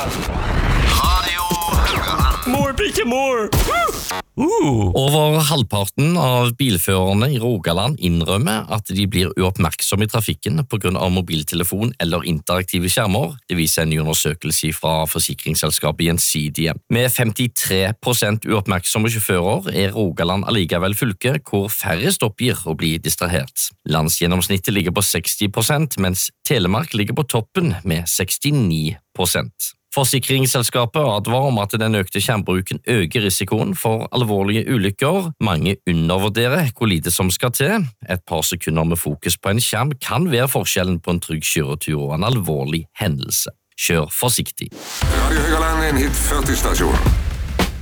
Radio Haugaland. More, pikke, more! Over halvparten av bilførerne i Rogaland innrømmer at de blir uoppmerksomme i trafikken på grunn av mobiltelefon eller interaktive skjermer. Det viser en ny undersøkelse fra forsikringsselskapet Gjensidige. Med 53% uoppmerksomme sjåfører er Rogaland allikevel fylke hvor færrest oppgir å bli distrahert. Landsgjennomsnittet ligger på 60%, mens Telemark ligger på toppen med 69%. Forsikringsselskapet advarer om at den økte skjermbruken øker risikoen for alvorlige ulykker. Mange undervurderer hvor lite som skal til. Et par sekunder med fokus på en skjerm kan være forskjellen på en trygg kjøretur og en alvorlig hendelse. Kjør forsiktig. Radio Haugaland, en hit 40-stasjon.